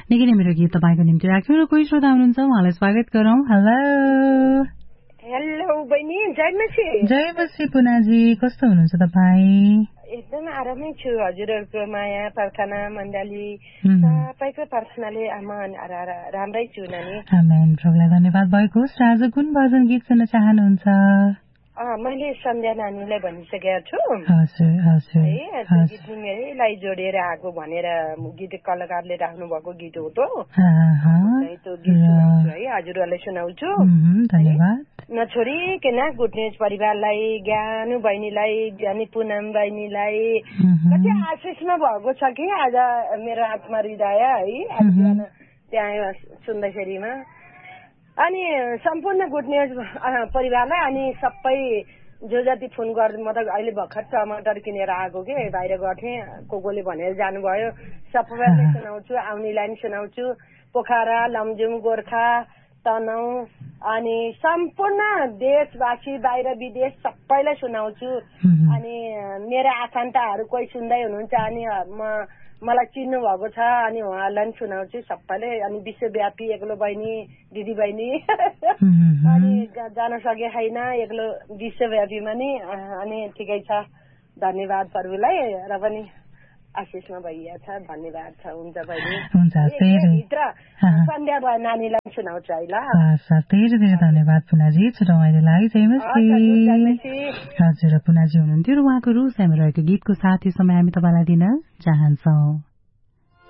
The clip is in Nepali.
निकै नै मेरो गीत तपाईको निम्ति राख्यो र कोही श्रोता हुनुहुन्छ उहाँलाई स्वागत गरौँ। हेलो हेलो बहिनी, जयमसी पुनाजी, कस्तो हुनुहुन्छ तपाईँ? एकदम आरामै छु। हजुरहरूको माया प्रार्थना मण्डली सबैको प्रार्थनाले राम्रै छु नानी। आमेन, प्रभुलाई धन्यवाद भएको होस्। आज कुन भजन गीत सुन्न चाहनुहुन्छ? मैले सन्ध्या नानीलाई भनिसकेको छु है, गीत मेरैलाई जोडिएर आएको भनेर गीत कलाकारले राख्नु भएको गीत हो त्यो गीत सुनाउँछु है, हजुरहरूलाई सुनाउँछु। धन्यवाद। नछोडिकन गुड न्युज परिवारलाई, ज्ञानु बहिनीलाई, ज्ञानी पुनम बहिनीलाई कति आशिषमा भएको छ कि आज मेरो आत्मा हृदय है त्यहाँ सुन्दाखेरिमा। अनि सम्पूर्ण गुड न्युज परिवारलाई अनि सबै जो जति फोन गर्दै, म त अहिले भर्खर टमाटर किनेर आएको कि बाहिर गर्थेँ, कोले भनेर जानुभयो, सबैलाई सुनाउँछु। आउनेलाई पनि सुनाउँछु। पोखरा, लमजुङ, गोर्खा, तनहुँ अनि सम्पूर्ण देशवासी बाहिर विदेश सबैलाई सुनाउँछु। अनि मेरा आफन्तहरू कोही सुन्दै हुनुहुन्छ अनि मलाई चिन्नु भएको छ अनि उहाँहरूलाई पनि सुनाउँछु सबैले। अनि विश्वव्यापी एक्लो बहिनी, दिदी बहिनी अनि जान सके छैन एक्लो विश्वव्यापीमा नि। अनि ठिकै छ, धन्यवाद प्रभुलाई र पनि आशिषमा भइएको छ, धन्यवाद छ। हुन्छ बहिनी, भित्र सन्ध्या भयो नानीलाई सुनाउँछु है ल। धेरै धेरै धन्यवाद पुनाजी, छुटाउँ अहिलेलाई। हजुर, पुनाजी हुनुहुन्थ्यो र उहाँको रुसैमा रहेको गीतको साथ यो समय हामी तपाईँलाई दिन चाहन्छौँ।